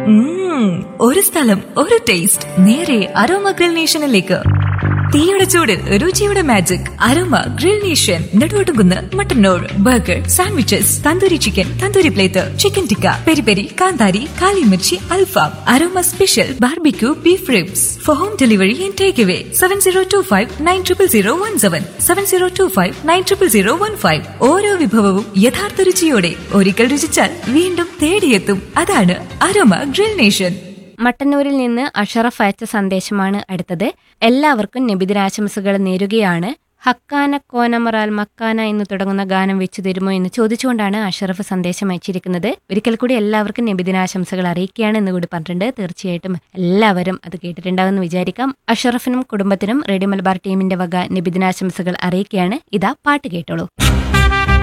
ഒരു സ്ഥലം, ഒരു ടേസ്റ്റ്, നേരെ അരോമ ഗ്രിൽ നേഷനിലേക്ക്. തീയുടെ ചൂടിൽ രുചിയുടെ magic aroma grill nation. Neduvattukunnu, Mattannur. Burger, sandwiches, tandoori chicken, tandoori plate, chicken tikka, peri peri, കാന്താരി, കാലിമിർച്ചി, അൽഫാം, aroma special barbecue beef ribs. Four home delivery and take away 7025900017, 7025900015. ഓരോ വിഭവവും യഥാർത്ഥ രുചിയോടെ ഒരിക്കൽ രുചിച്ചാൽ വീണ്ടും തേടിയെത്തും. അതാണ് അരോമ ഗ്രിൽ നേഷൻ. മട്ടന്നൂരിൽ നിന്ന് അഷറഫ് അയച്ച സന്ദേശമാണ് അടുത്തത്. എല്ലാവർക്കും നബിദിനാശംസകൾ നേരുകയാണ്. ഹക്കാന കോനമറാൽ മക്കാന എന്ന് തുടങ്ങുന്ന ഗാനം വെച്ചു തരുമോ എന്ന് ചോദിച്ചുകൊണ്ടാണ് അഷറഫ് സന്ദേശം അയച്ചിരിക്കുന്നത്. ഒരിക്കൽ കൂടി എല്ലാവർക്കും നബിദിനാശംസകൾ അറിയിക്കുകയാണ് എന്ന് കൂടി പറഞ്ഞിട്ടുണ്ട്. തീർച്ചയായിട്ടും എല്ലാവരും അത് കേട്ടിട്ടുണ്ടാവുമെന്ന് വിചാരിക്കാം. അഷറഫിനും കുടുംബത്തിനും റേഡിയോ മലബാർ ടീമിന്റെ വക നബിദിനാശംസകൾ അറിയിക്കുകയാണ്. ഇതാ പാട്ട് കേട്ടോളൂ.